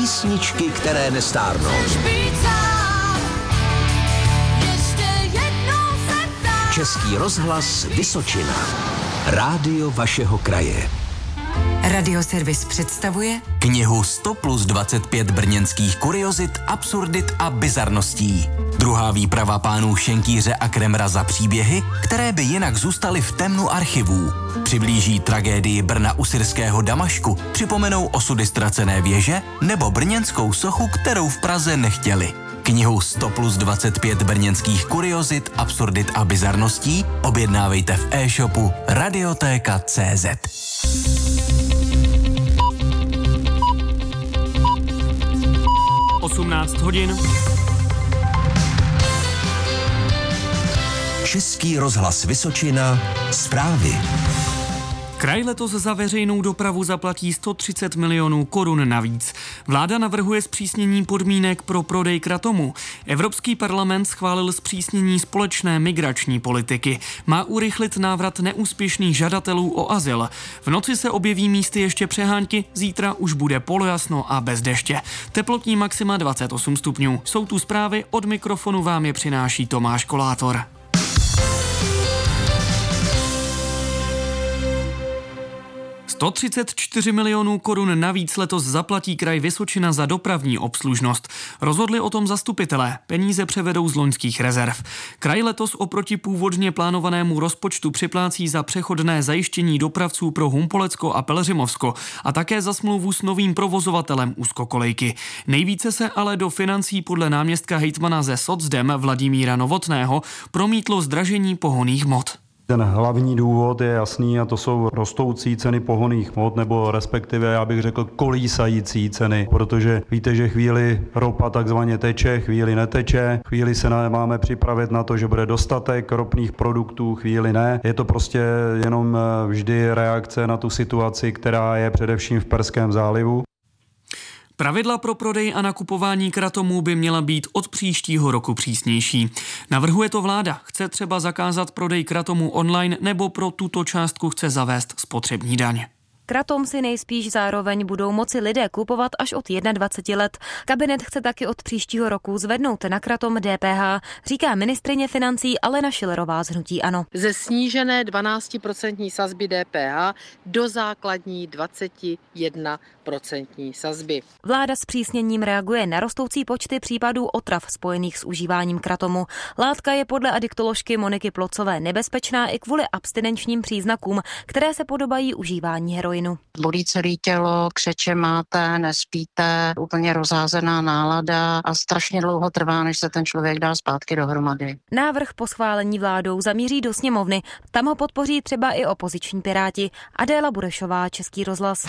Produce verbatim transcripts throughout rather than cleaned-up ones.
Písničky, které nestárnou. Český rozhlas Vysočina. Rádio vašeho kraje. Radioservis představuje knihu sto plus dvacet pět brněnských kuriozit, absurdit a bizarností. Druhá výprava pánů Šenkýře a Kremra za příběhy, které by jinak zůstaly v temnu archivů. Přiblíží tragédii Brna u syrského Damašku, připomenou osudy ztracené věže nebo brněnskou sochu, kterou v Praze nechtěli. Knihu sto plus dvacet pět brněnských kuriozit, absurdit a bizarností objednávejte v e-shopu radiotéka tečka cé zet. osmnáct hodin. Český rozhlas Vysočina. Zprávy. Kraj letos za veřejnou dopravu zaplatí sto třicet milionů korun navíc. Vláda navrhuje zpřísnění podmínek pro prodej kratomu. Evropský parlament schválil zpřísnění společné migrační politiky. Má urychlit návrat neúspěšných žadatelů o azyl. V noci se objeví místy ještě přehánky, zítra už bude polojasno a bez deště. Teplotní maxima dvacet osm stupňů. Jsou tu zprávy, od mikrofonu vám je přináší Tomáš Kolátor. sto třicet čtyři milionů korun navíc letos zaplatí kraj Vysočina za dopravní obslužnost. Rozhodli o tom zastupitelé. Peníze převedou z loňských rezerv. Kraj letos oproti původně plánovanému rozpočtu připlácí za přechodné zajištění dopravců pro Humpolecko a Pelhřimovsko a také za smlouvu s novým provozovatelem úzkokolejky. Nejvíce se ale do financí podle náměstka hejtmana ze Socdem Vladimíra Novotného promítlo zdražení pohonných hmot. Ten hlavní důvod je jasný a to jsou rostoucí ceny pohonných hmot, nebo respektive, já bych řekl, kolísající ceny, protože víte, že chvíli ropa takzvaně teče, chvíli neteče, chvíli se máme připravit na to, že bude dostatek ropných produktů, chvíli ne. Je to prostě jenom vždy reakce na tu situaci, která je především v Perském zálivu. Pravidla pro prodej a nakupování kratomů by měla být od příštího roku přísnější. Navrhuje to vláda. Chce třeba zakázat prodej kratomů online nebo pro tuto částku chce zavést spotřební daň. Kratom si nejspíš zároveň budou moci lidé kupovat až od dvacet jedna let. Kabinet chce taky od příštího roku zvednout na kratom D P H, říká ministryně financí Alena Schillerová z hnutí ANO. Ze snížené dvanáctiprocentní sazby D P H do základní dvacet jedna procentní sazby. Vláda s přísněním reaguje na rostoucí počty případů otrav spojených s užíváním kratomu. Látka je podle adiktoložky Moniky Plocové nebezpečná i kvůli abstinenčním příznakům, které se podobají užívání heroinu. Bolí celé tělo, křeče máte, nespíte, úplně rozházená nálada a strašně dlouho trvá, než se ten člověk dá zpátky dohromady. Návrh po schválení vládou zamíří do sněmovny. Tam ho podpoří třeba i opoziční Piráti. Adéla Burešová, Český rozhlas.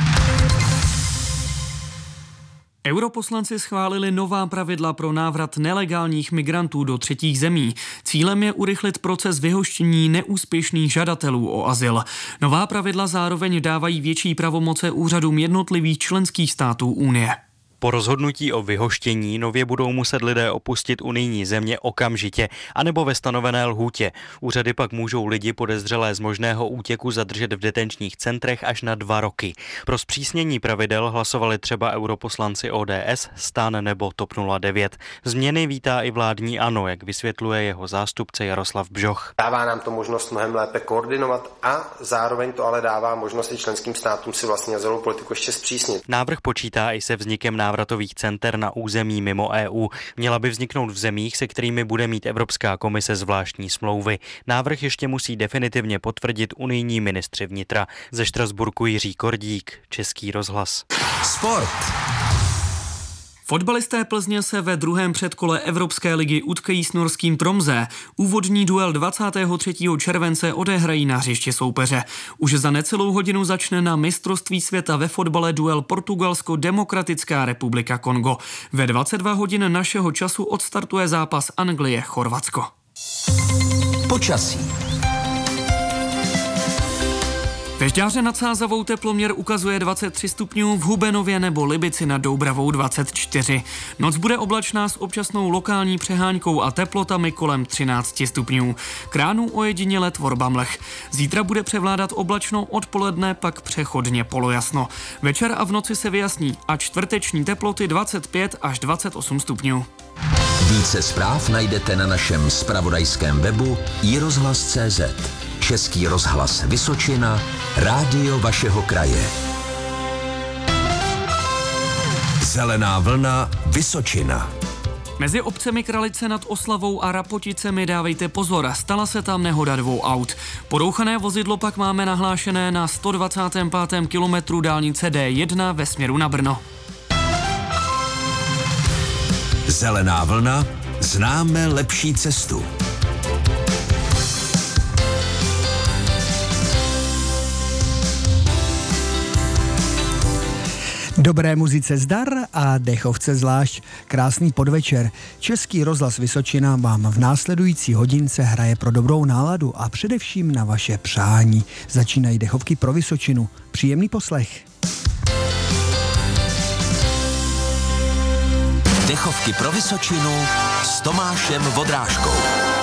Europoslanci schválili nová pravidla pro návrat nelegálních migrantů do třetích zemí. Cílem je urychlit proces vyhoštění neúspěšných žadatelů o azyl. Nová pravidla zároveň dávají větší pravomoce úřadům jednotlivých členských států Unie. Po rozhodnutí o vyhoštění nově budou muset lidé opustit unijní země okamžitě anebo ve stanovené lhůtě. Úřady pak můžou lidi podezřelé z možného útěku zadržet v detenčních centrech až na dva roky. Pro zpřísnění pravidel hlasovali třeba europoslanci O D S, STAN nebo TOP nula devět. Změny vítá i vládní ANO, jak vysvětluje jeho zástupce Jaroslav Bžoch. Dává nám to možnost mnohem lépe koordinovat a zároveň to ale dává možnost i členským státům si vlastně azylovou politiku ještě zpřísnit. Návrh počítá i se vznikem návratových center na území mimo E U. Měla by vzniknout v zemích, se kterými bude mít Evropská komise zvláštní smlouvy. Návrh ještě musí definitivně potvrdit unijní ministři vnitra. Ze Štrasburku Jiří Kordík, Český rozhlas. Sport. Fotbalisté Plzně se ve druhém předkole Evropské ligy utkají s norským Tromsø. Úvodní duel dvacátého třetího července odehrají na hřiště soupeře. Už za necelou hodinu začne na mistrovství světa ve fotbale duel Portugalsko-Demokratická republika Kongo. Ve dvacet dva hodin našeho času odstartuje zápas Anglie-Chorvatsko. Počasí. Ve Žďáře nad Sázavou teploměr ukazuje dvacet tři stupňů, v Hubenově nebo Libici nad Doubravou dvacet čtyři. Noc bude oblačná s občasnou lokální přehánkou a teplotami kolem třináct stupňů. Kránů ojediněle tvorba mlh. Zítra bude převládat oblačno, odpoledne pak přechodně polojasno. Večer a v noci se vyjasní a čtvrteční teploty dvacet pět až dvacet osm stupňů. Více zpráv najdete na našem zpravodajském webu i rozhlas tečka cé zet. Český rozhlas Vysočina, rádio vašeho kraje. Zelená vlna Vysočina. Mezi obcemi Kralice nad Oslavou a Rapoticemi dávejte pozor, stala se tam nehoda dvou aut. Porouchané vozidlo pak máme nahlášené na sto dvacátém pátém kilometru dálnice D jedna ve směru na Brno. Zelená vlna, známe lepší cestu. Dobré muzice zdar a dechovce zvlášť. Krásný podvečer. Český rozhlas Vysočina vám v následující hodince hraje pro dobrou náladu a především na vaše přání. Začínají dechovky pro Vysočinu. Příjemný poslech. Dechovky pro Vysočinu s Tomášem Vodrážkou.